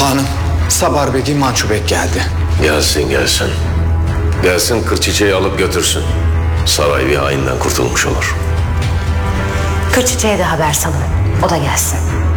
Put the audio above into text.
Hanım, Sabar Begi Mançubek geldi. Gelsin gelsin. Gelsin kır çiçeği alıp götürsün. Saray bir hainden kurtulmuş olur. Kır çiçeğe de haber salın. O da gelsin.